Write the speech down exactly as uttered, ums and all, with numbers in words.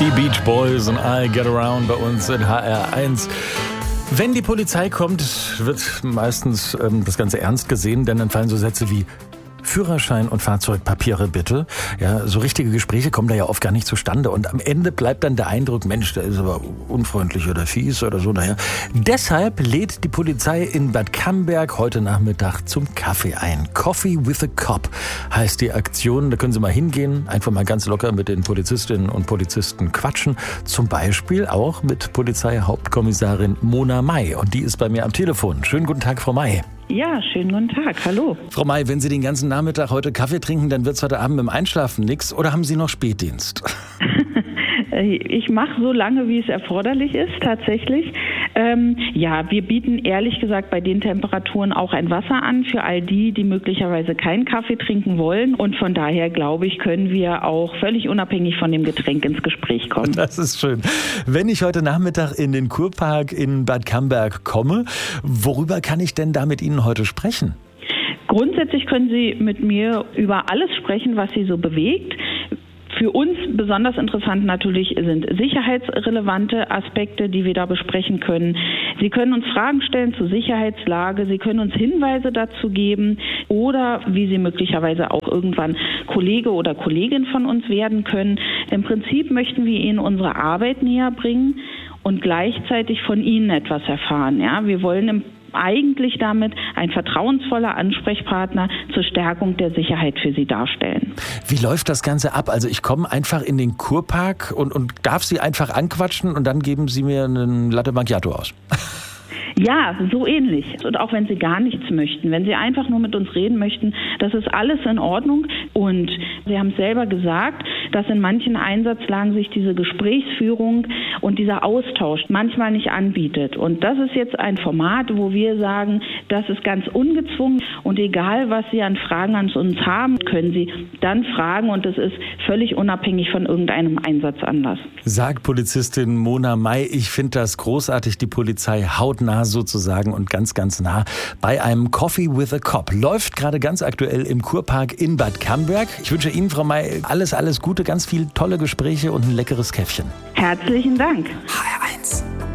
Die Beach Boys und I Get Around bei uns in H R eins. Wenn die Polizei kommt, wird meistens ähm, das Ganze ernst gesehen, denn dann fallen so Sätze wie Führerschein und Fahrzeugpapiere bitte. Ja, so richtige Gespräche kommen da ja oft gar nicht zustande. Und am Ende bleibt dann der Eindruck, Mensch, der ist aber unfreundlich oder fies oder so. Naja. Deshalb lädt die Polizei in Bad Camberg heute Nachmittag zum Kaffee ein. Coffee with a Cop heißt die Aktion. Da können Sie mal hingehen, einfach mal ganz locker mit den Polizistinnen und Polizisten quatschen. Zum Beispiel auch mit Polizeihauptkommissarin Mona May. Und die ist bei mir am Telefon. Schönen guten Tag, Frau May. Ja, schönen guten Tag. Hallo. Frau May, wenn Sie den ganzen Nachmittag heute Kaffee trinken, dann wird es heute Abend mit dem Einschlafen nichts. Oder haben Sie noch Spätdienst? Ich mache so lange, wie es erforderlich ist, tatsächlich. Ähm, ja, wir bieten ehrlich gesagt bei den Temperaturen auch ein Wasser an für all die, die möglicherweise keinen Kaffee trinken wollen. Und von daher, glaube ich, können wir auch völlig unabhängig von dem Getränk ins Gespräch kommen. Das ist schön. Wenn ich heute Nachmittag in den Kurpark in Bad Camberg komme, worüber kann ich denn da mit Ihnen heute sprechen? Grundsätzlich können Sie mit mir über alles sprechen, was Sie so bewegt. Für uns besonders interessant natürlich sind sicherheitsrelevante Aspekte, die wir da besprechen können. Sie können uns Fragen stellen zur Sicherheitslage, Sie können uns Hinweise dazu geben oder wie Sie möglicherweise auch irgendwann Kollege oder Kollegin von uns werden können. Im Prinzip möchten wir Ihnen unsere Arbeit näher bringen und gleichzeitig von Ihnen etwas erfahren. Ja, wir wollen im eigentlich damit ein vertrauensvoller Ansprechpartner zur Stärkung der Sicherheit für Sie darstellen. Wie läuft das Ganze ab? Also ich komme einfach in den Kurpark und, und darf Sie einfach anquatschen und dann geben Sie mir einen Latte Macchiato aus. Ja, so ähnlich. Und auch wenn Sie gar nichts möchten, wenn Sie einfach nur mit uns reden möchten, das ist alles in Ordnung. Und Sie haben es selber gesagt, dass in manchen Einsatzlagen sich diese Gesprächsführung und dieser Austausch manchmal nicht anbietet. Und das ist jetzt ein Format, wo wir sagen, das ist ganz ungezwungen und egal, was Sie an Fragen an uns haben, können Sie dann fragen und es ist völlig unabhängig von irgendeinem Einsatzanlass. Sagt Polizistin Mona May, ich finde das großartig, die Polizei hautnah sozusagen und ganz, ganz nah bei einem Coffee with a Cop. Läuft gerade ganz aktuell im Kurpark in Bad Camberg. Ich wünsche Ihnen, Frau May, alles, alles Gute, ganz viele tolle Gespräche und ein leckeres Käffchen. Herzlichen Dank. H R eins.